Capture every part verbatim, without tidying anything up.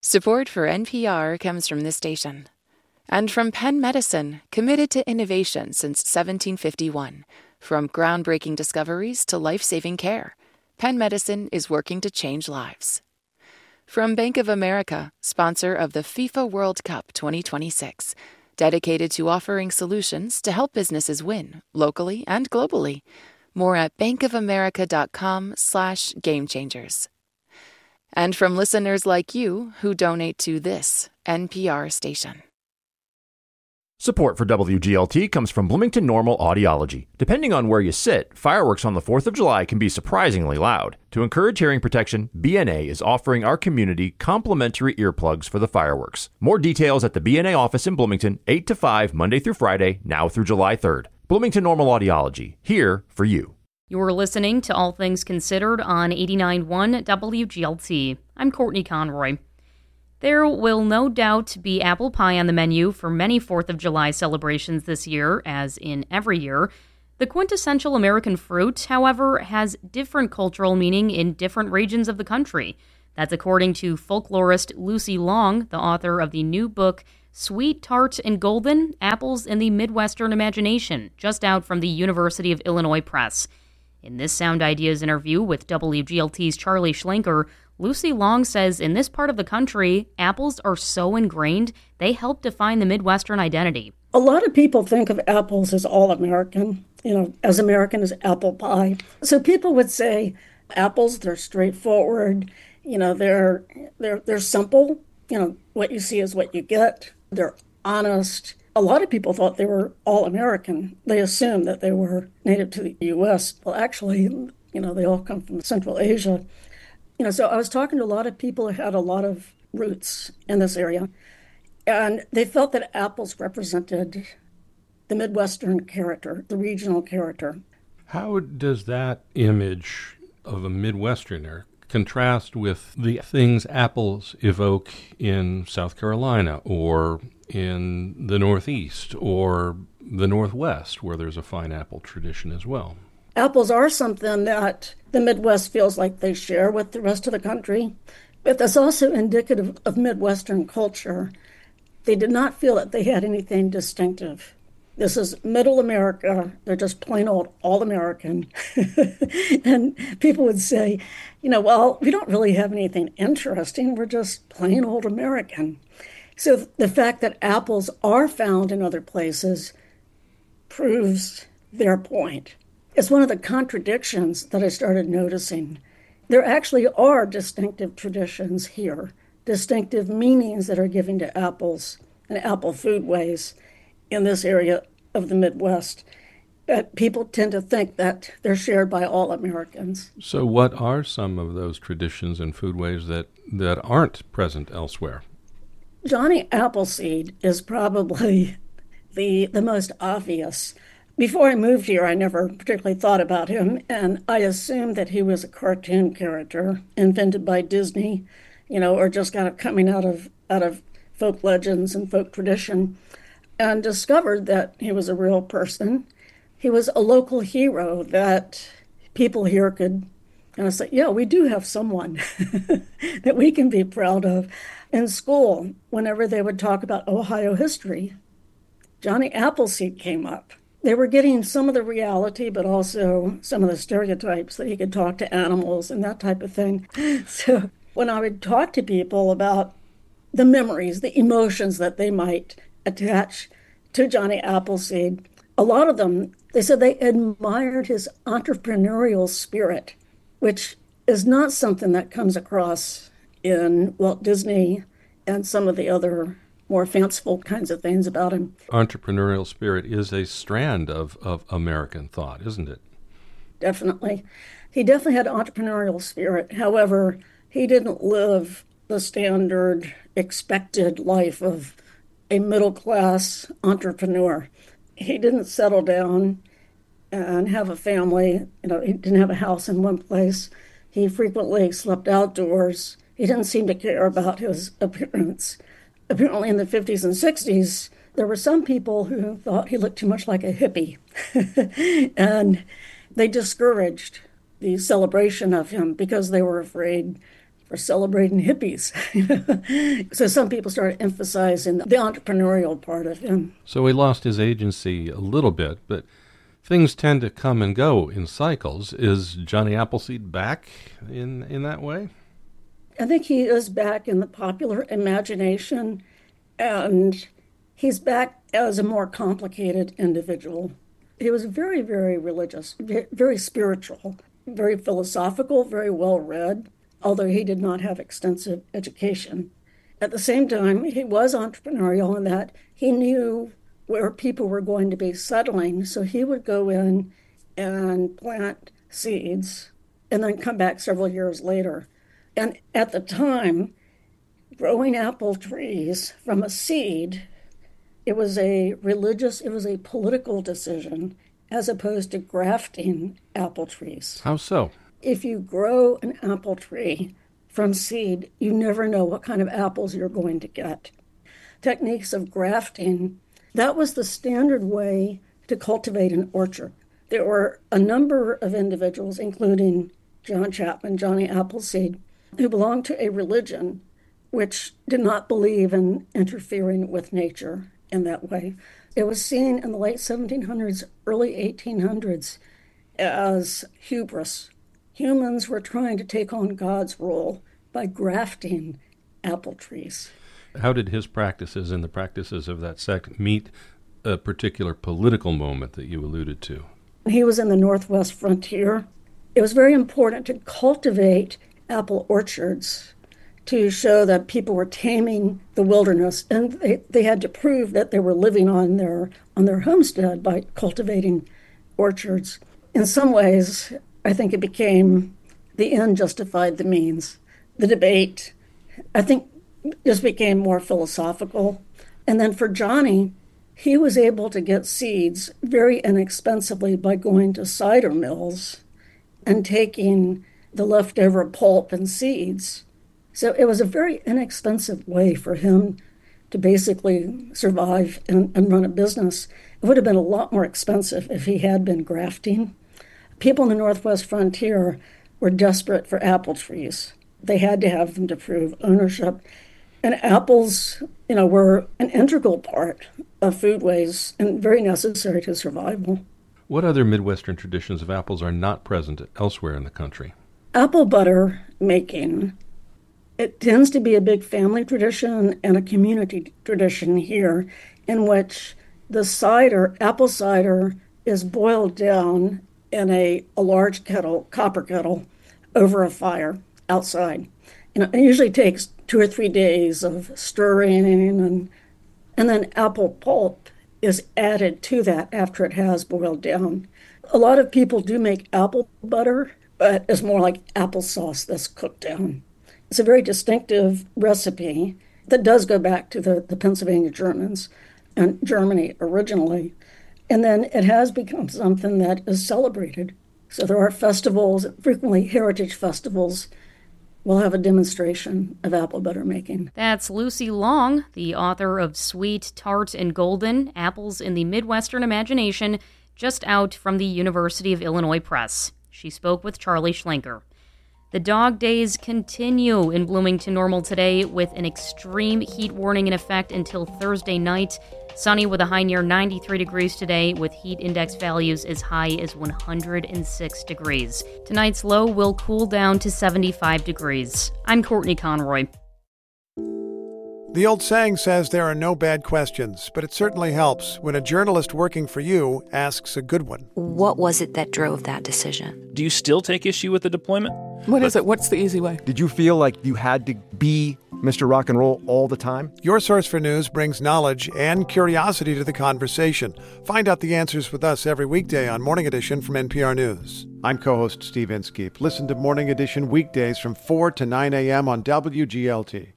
Support for N P R comes from this station. And from Penn Medicine, committed to innovation since seventeen fifty-one. From groundbreaking discoveries to life-saving care, Penn Medicine is working to change lives. From Bank of America, sponsor of the FIFA World Cup twenty twenty-six, dedicated to offering solutions to help businesses win, locally and globally. More at bankofamerica.com slash game changers. And from listeners like you who donate to this N P R station. Support for W G L T comes from Bloomington Normal Audiology. Depending on where you sit, fireworks on the fourth of July can be surprisingly loud. To encourage hearing protection, B N A is offering our community complimentary earplugs for the fireworks. More details at the B N A office in Bloomington, eight to five, Monday through Friday, now through July third. Bloomington Normal Audiology, here for you. You're listening to All Things Considered on eighty-nine point one W G L T. I'm Courtney Conroy. There will no doubt be apple pie on the menu for many fourth of July celebrations this year, as in every year. The quintessential American fruit, however, has different cultural meaning in different regions of the country. That's according to folklorist Lucy Long, the author of the new book, Sweet, Tart, and Golden, Apples in the Midwestern Imagination, just out from the University of Illinois Press. In this Sound Ideas interview with W G L T's Charlie Schlenker, Lucy Long says in this part of the country, apples are so ingrained, they help define the Midwestern identity. A lot of people think of apples as all American, you know, as American as apple pie. So people would say apples, they're straightforward, you know, they're they're they're simple, you know, what you see is what you get. They're honest. A lot of people thought they were all American. They assumed that they were native to the U S. Well, actually, you know, they all come from Central Asia. You know, so I was talking to a lot of people who had a lot of roots in this area, and they felt that apples represented the Midwestern character, the regional character. How does that image of a Midwesterner contrast with the things apples evoke in South Carolina or in the Northeast or the Northwest, where there's a fine apple tradition as well? Apples are something that the Midwest feels like they share with the rest of the country, but that's also indicative of Midwestern culture. They did not feel that they had anything distinctive. This is middle America. They're just plain old all-American. And people would say, you know, well, we don't really have anything interesting. We're just plain old American. So the fact that apples are found in other places proves their point. It's one of the contradictions that I started noticing. There actually are distinctive traditions here, distinctive meanings that are given to apples and apple foodways in this area of the Midwest. But people tend to think that they're shared by all Americans. So what are some of those traditions and foodways that, that aren't present elsewhere? Johnny Appleseed is probably the, the most obvious. Before I moved here, I never particularly thought about him, and I assumed that he was a cartoon character invented by Disney, you know, or just kind of coming out of out of folk legends and folk tradition, and discovered that he was a real person. He was a local hero that people here could kind of say, yeah, we do have someone that we can be proud of. In school, whenever they would talk about Ohio history, Johnny Appleseed came up. They were getting some of the reality, but also some of the stereotypes that he could talk to animals and that type of thing. So when I would talk to people about the memories, the emotions that they might attach to Johnny Appleseed, a lot of them, they said they admired his entrepreneurial spirit, which is not something that comes across in Walt Disney and some of the other more fanciful kinds of things about him. Entrepreneurial spirit is a strand of, of American thought, isn't it? Definitely. He definitely had entrepreneurial spirit. However, he didn't live the standard expected life of a middle-class entrepreneur. He didn't settle down and have a family. You know, he didn't have a house in one place. He frequently slept outdoors. He didn't seem to care about his appearance. Apparently in the fifties and sixties, there were some people who thought he looked too much like a hippie. And they discouraged the celebration of him because they were afraid for celebrating hippies. So some people started emphasizing the entrepreneurial part of him. So he lost his agency a little bit, but things tend to come and go in cycles. Is Johnny Appleseed back in, in that way? I think he is back in the popular imagination, and he's back as a more complicated individual. He was very, very religious, very spiritual, very philosophical, very well-read, although he did not have extensive education. At the same time, he was entrepreneurial in that he knew where people were going to be settling, so he would go in and plant seeds and then come back several years later. And at the time, growing apple trees from a seed, it was a religious, it was a political decision as opposed to grafting apple trees. How so? If you grow an apple tree from seed, you never know what kind of apples you're going to get. Techniques of grafting, that was the standard way to cultivate an orchard. There were a number of individuals, including John Chapman, Johnny Appleseed, who belonged to a religion which did not believe in interfering with nature in that way. It was seen in the late seventeen hundreds, early eighteen hundreds as hubris. Humans were trying to take on God's role by grafting apple trees. How did his practices and the practices of that sect meet a particular political moment that you alluded to? He was in the Northwest frontier. It was very important to cultivate apple orchards to show that people were taming the wilderness, and they, they had to prove that they were living on their on their homestead by cultivating orchards. In some ways, I think it became the end justified the means. The debate, I think, just became more philosophical. And then for Johnny, he was able to get seeds very inexpensively by going to cider mills and taking the leftover pulp and seeds. So it was a very inexpensive way for him to basically survive and, and run a business. It would have been a lot more expensive if he had been grafting. People in the Northwest frontier were desperate for apple trees. They had to have them to prove ownership. And apples, you know, were an integral part of foodways and very necessary to survival. What other Midwestern traditions of apples are not present elsewhere in the country? Apple butter making. It tends to be a big family tradition and a community tradition here in which the cider, apple cider, is boiled down in a, a large kettle, copper kettle, over a fire outside. You know, it usually takes two or three days of stirring, and and then apple pulp is added to that after it has boiled down. A lot of people do make apple butter, but it's more like applesauce that's cooked down. It's a very distinctive recipe that does go back to the, the Pennsylvania Germans and Germany originally. And then it has become something that is celebrated. So there are festivals, frequently heritage festivals, will have a demonstration of apple butter making. That's Lucy Long, the author of Sweet, Tart, and Golden, Apples in the Midwestern Imagination, just out from the University of Illinois Press. She spoke with Charlie Schlenker. The dog days continue in Bloomington Normal today with an extreme heat warning in effect until Thursday night. Sunny with a high near ninety-three degrees today with heat index values as high as one hundred six degrees. Tonight's low will cool down to seventy-five degrees. I'm Courtney Conroy. The old saying says there are no bad questions, but it certainly helps when a journalist working for you asks a good one. What was it that drove that decision? Do you still take issue with the deployment? What is it? What's the easy way? Did you feel like you had to be Mister Rock and Roll all the time? Your Source for News brings knowledge and curiosity to the conversation. Find out the answers with us every weekday on Morning Edition from N P R News. I'm co-host Steve Inskeep. Listen to Morning Edition weekdays from four to nine a.m. on W G L T.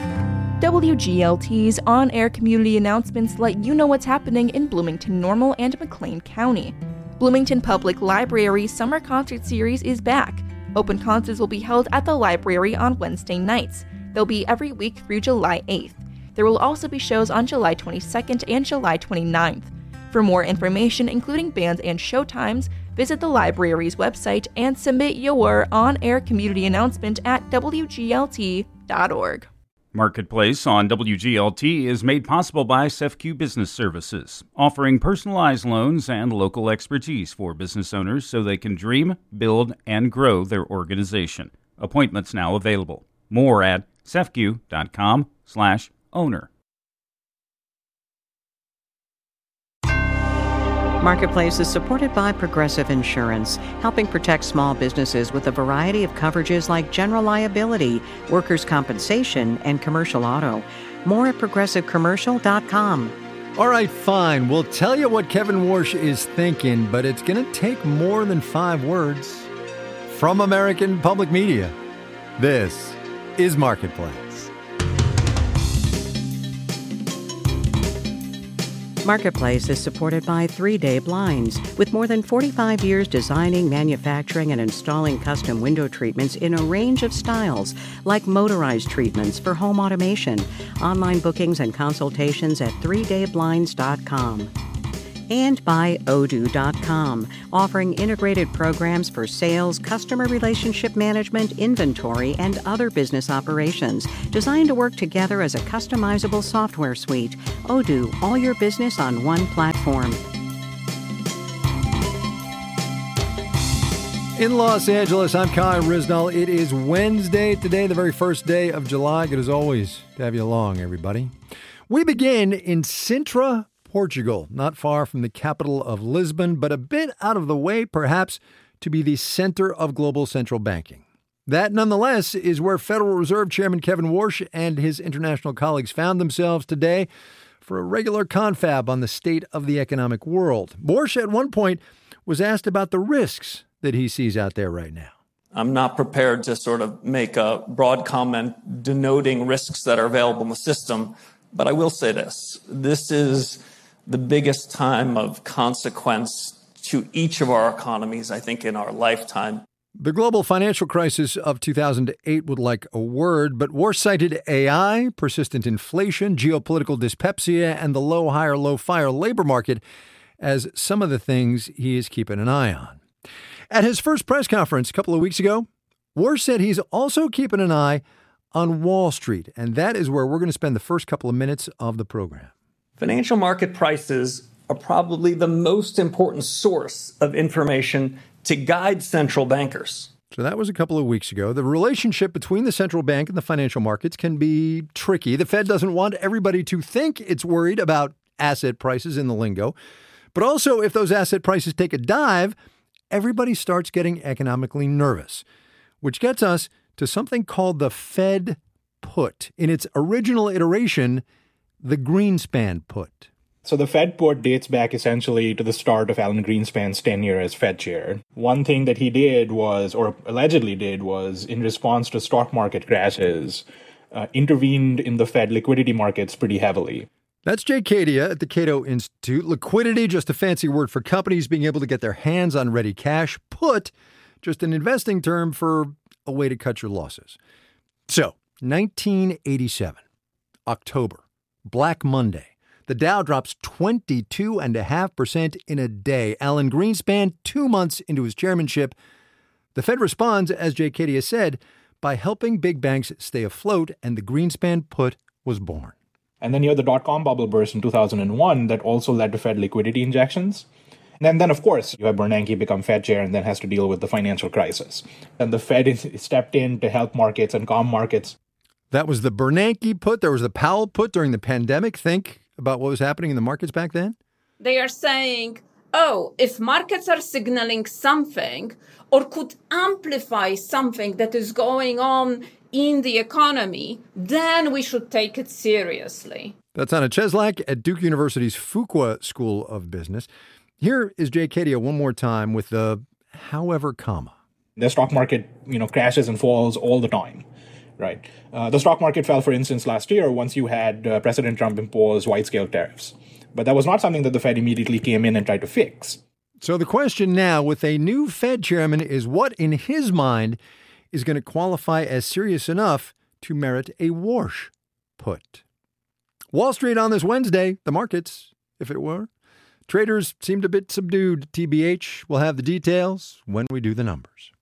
W G L T's on-air community announcements let you know what's happening in Bloomington Normal and McLean County. Bloomington Public Library's Summer Concert Series is back. Open concerts will be held at the library on Wednesday nights. They'll be every week through July eighth. There will also be shows on July twenty-second and July twenty-ninth. For more information, including bands and show times, Visit the library's website and submit your on-air community announcement at w g l t dot org. Marketplace on W G L T is made possible by C E F Q Business Services, offering personalized loans and local expertise for business owners so they can dream, build, and grow their organization. Appointments now available. More at cefq.com slash owner. Marketplace is supported by Progressive Insurance, helping protect small businesses with a variety of coverages like general liability, workers' compensation, and commercial auto. More at progressive commercial dot com. All right, fine. We'll tell you what Kevin Warsh is thinking, but it's going to take more than five words. From American Public Media, this is Marketplace. Marketplace is supported by three day Blinds. With more than forty-five years designing, manufacturing, and installing custom window treatments in a range of styles, like motorized treatments for home automation. Online bookings and consultations at three day blinds dot com. And by odoo dot com, offering integrated programs for sales, customer relationship management, inventory, and other business operations, designed to work together as a customizable software suite. Odoo, all your business on one platform. In Los Angeles, I'm Kai Risnall. It is Wednesday today, the very first day of July. Good as always to have you along, everybody. We begin in Sintra, Portugal, not far from the capital of Lisbon, but a bit out of the way, perhaps, to be the center of global central banking. That, nonetheless, is where Federal Reserve Chairman Kevin Warsh and his international colleagues found themselves today for a regular confab on the state of the economic world. Warsh, at one point, was asked about the risks that he sees out there right now. I'm not prepared to sort of make a broad comment denoting risks that are available in the system, but I will say this. This is the biggest time of consequence to each of our economies, I think, in our lifetime. The global financial crisis of two thousand eight would like a word, but Warsh cited A I, persistent inflation, geopolitical dyspepsia, and the low hire, low fire labor market as some of the things he is keeping an eye on. At his first press conference a couple of weeks ago, Warsh said he's also keeping an eye on Wall Street, and that is where we're going to spend the first couple of minutes of the program. Financial market prices are probably the most important source of information to guide central bankers. So that was a couple of weeks ago. The relationship between the central bank and the financial markets can be tricky. The Fed doesn't want everybody to think it's worried about asset prices in the lingo. But also, if those asset prices take a dive, everybody starts getting economically nervous, which gets us to something called the Fed put. In its original iteration, the Greenspan put. So the Fed put dates back essentially to the start of Alan Greenspan's tenure as Fed chair. One thing that he did was, or allegedly did, was in response to stock market crashes, uh, intervened in the Fed liquidity markets pretty heavily. That's Jay Cadia at the Cato Institute. Liquidity, just a fancy word for companies being able to get their hands on ready cash. Put, just an investing term for a way to cut your losses. So, nineteen eighty-seven, October. Black Monday. The Dow drops twenty-two point five percent in a day. Alan Greenspan, two months into his chairmanship. The Fed responds, as Jay Cadia said, by helping big banks stay afloat, and the Greenspan put was born. And then you had the dot-com bubble burst in two thousand one that also led to Fed liquidity injections. And then, then, of course, you have Bernanke become Fed chair and then has to deal with the financial crisis. And the Fed is, stepped in to help markets and calm markets. That was the Bernanke put. There was the Powell put during the pandemic. Think about what was happening in the markets back then. They are saying, oh, if markets are signaling something or could amplify something that is going on in the economy, then we should take it seriously. That's Anna Cheslak at Duke University's Fuqua School of Business. Here is Jay Cadia one more time with the however comma. The stock market, you know, crashes and falls all the time. Right. Uh, the stock market fell, for instance, last year once you had uh, President Trump impose wide-scale tariffs. But that was not something that the Fed immediately came in and tried to fix. So the question now with a new Fed chairman is what, in his mind, is going to qualify as serious enough to merit a Warsh put. Wall Street on this Wednesday, the markets, if it were, Traders seemed a bit subdued, T B H. We'll have the details when we do the numbers.